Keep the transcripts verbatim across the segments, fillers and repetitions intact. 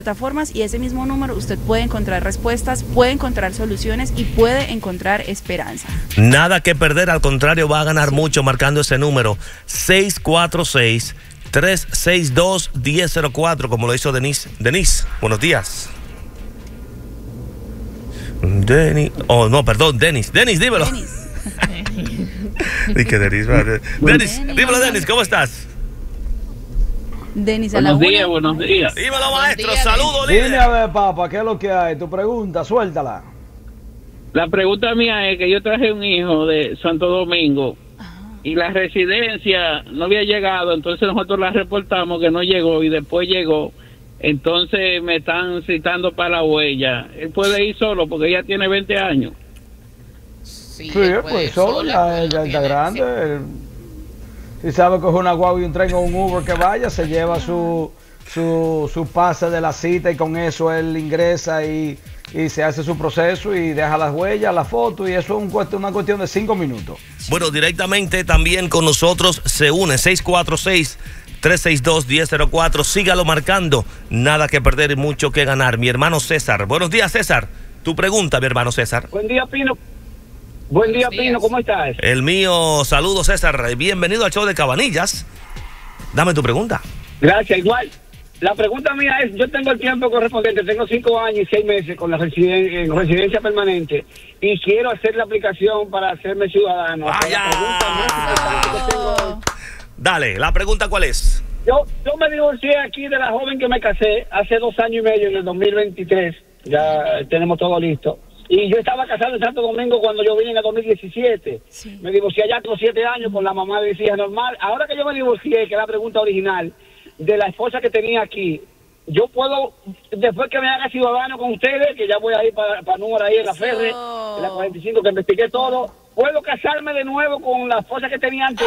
plataformas y ese mismo número usted puede encontrar respuestas, puede encontrar soluciones y puede encontrar esperanza. Nada que perder, al contrario, va a ganar sí. mucho marcando ese número seis cuatro seis, tres seis dos, uno cero cero cuatro, como lo hizo Denise. Denise, buenos días. Denis, oh no, perdón, Denis. Denis, dímelo. Denis. Dije Denis, vale. Denis, dímelo, Denis, ¿cómo estás? Denis, buenos días, buenos días. Dímelo, maestro, saludos, líder. Dime a ver, papá, ¿qué es lo que hay? Tu pregunta, suéltala. La pregunta mía es que yo traje un hijo de Santo Domingo y la residencia no había llegado, entonces nosotros la reportamos que no llegó y después llegó. Entonces me están citando para la huella. Él puede ir solo porque ella tiene veinte años. Sí, sí pues solo, ya, ya está grande. Él, si sabe coger una guagua y un tren o un Uber que vaya, se lleva su, su, su pase de la cita y con eso él ingresa y, y se hace su proceso y deja las huellas, la foto, y eso es un, una cuestión de cinco minutos. Bueno, directamente también con nosotros se une seis cuatro seis, tres seis dos, uno cero cero cuatro. Sígalo marcando. Nada que perder y mucho que ganar. Mi hermano César. Buenos días, César. Tu pregunta, mi hermano César. Buen día, Pino. Buen día, Pino. ¿Cómo estás? El mío. Saludos, César. Bienvenido al show de Cabanillas. Dame tu pregunta. Gracias, igual. La pregunta mía es, yo tengo el tiempo correspondiente, tengo cinco años y seis meses con la residen en residencia permanente y quiero hacer la aplicación para hacerme ciudadano. ¡Vaya! Dale, la pregunta ¿cuál es? Yo, yo me divorcié aquí de la joven que me casé hace dos años y medio, en el dos mil veintitrés. Ya tenemos todo listo. Y yo estaba casado en Santo Domingo cuando yo vine en el dos mil diecisiete. Sí. Me divorcié allá con siete años con la mamá de mis hijas normal. Ahora que yo me divorcié, que es la pregunta original, de la esposa que tenía aquí, yo puedo, después que me haga ciudadano con ustedes, que ya voy a ir para, para Número ahí en la Ferre, oh. en la cuarenta y cinco, que investigué todo, puedo casarme de nuevo con la esposa que tenía antes.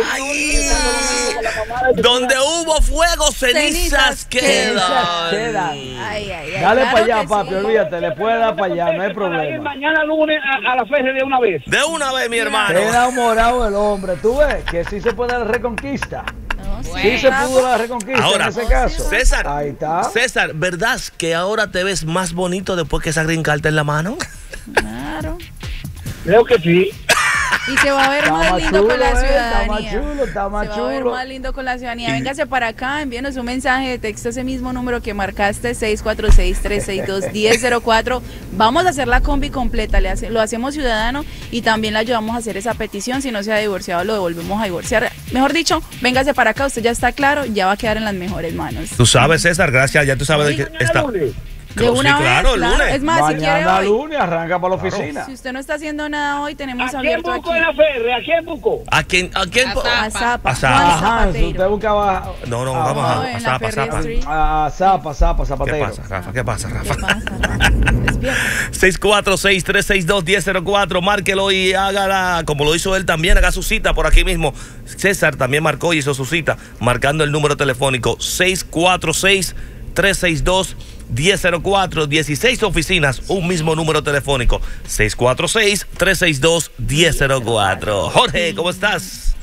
Donde hubo fuego, cenizas, cenizas quedan. quedan. Ay, ay, ay, Dale claro para allá, papi, sí. olvídate, le puede dar para allá, no hay problema. Mañana lunes a, a la Ferre de una vez. De una vez, mi hermano. Qué enamorado el hombre, tú ves que sí se puede la reconquista. No, sí. sí se pudo la reconquista ahora, en ese caso. César, ahí está. César, ¿verdad que ahora te ves más bonito después que esa green card en la mano? Claro. Creo que sí. Y se va a ver más lindo chulo, con la ciudadanía. Está más chulo, está más se chulo. va a ver más lindo con la ciudadanía. Véngase para acá, envíenos un mensaje de texto a ese mismo número que marcaste, seis cuatro seis, tres seis dos, uno cero cero cuatro. Vamos a hacer la combi completa, le hace, lo hacemos ciudadano y también le ayudamos a hacer esa petición. Si no se ha divorciado, lo devolvemos a divorciar. Mejor dicho, véngase para acá, usted ya está claro, ya va a quedar en las mejores manos. Tú sabes, César, gracias, ya tú sabes de que está... De una sí, claro, vez, claro. lunes. Es más, mañana si quiere hoy, lunes arranca para la claro. oficina. Si usted no está haciendo nada hoy, tenemos ¿A abierto quién busco aquí. en la Ferre? ¿A quién busco? ¿A quién? ¿A quién? A Zapa. A Zapa. Ajá, si usted buscaba... No, no, ah, vamos no, a, en a la Zapa, Ferry Zapa. Street. A Zapa, Zapa, Zapatero. ¿Qué pasa, Rafa? ¿Qué pasa, Rafa? ¿Qué pasa, Rafa? Despierta. seis cuatro seis, tres seis dos, uno cero cero cuatro, márquelo y hágala, como lo hizo él también, haga su cita por aquí mismo. César también marcó y hizo su cita, marcando el número telefónico seis cuatro seis, tres seis dos, uno cero cero cuatro, dieciséis oficinas, un mismo número telefónico, seis cuatro seis, tres seis dos, uno cero cero cuatro. Jorge, ¿cómo estás?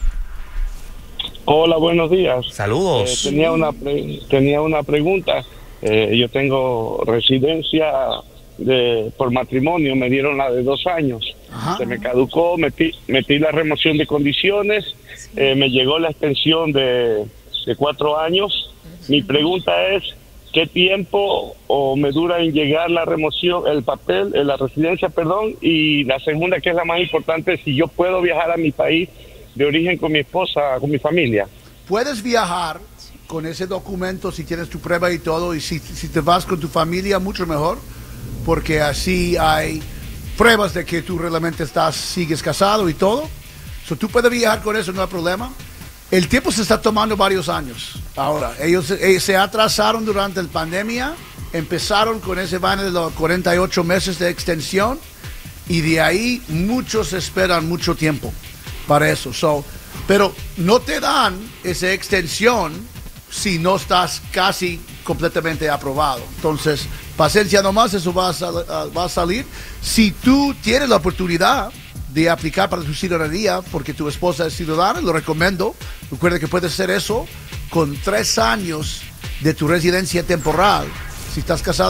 Hola, buenos días. Saludos. Eh, tenía, una pre tenía una pregunta. Eh, yo tengo residencia de por matrimonio, me dieron la de dos años. Ajá. Se me caducó, metí, metí la remoción de condiciones, eh, me llegó la extensión de, de cuatro años. Mi pregunta es, ¿qué tiempo o me dura en llegar la remoción, el papel, la residencia, perdón? Y la segunda, que es la más importante, si yo puedo viajar a mi país de origen con mi esposa, con mi familia. Puedes viajar con ese documento si tienes tu prueba y todo, y si, si te vas con tu familia, mucho mejor, porque así hay pruebas de que tú realmente estás, sigues casado y todo. So, tú puedes viajar con eso, no hay problema. El tiempo se está tomando varios años. Ahora, ellos eh, se atrasaron durante la pandemia, empezaron con ese vaina de los cuarenta y ocho meses de extensión y de ahí muchos esperan mucho tiempo para eso. So, pero no te dan esa extensión si no estás casi completamente aprobado. Entonces, paciencia nomás, eso va a, sal, uh, va a salir. Si tú tienes la oportunidad de aplicar para tu ciudadanía porque tu esposa es ciudadana, lo recomiendo. Recuerda que puedes hacer eso con tres años de tu residencia temporal Si estás casado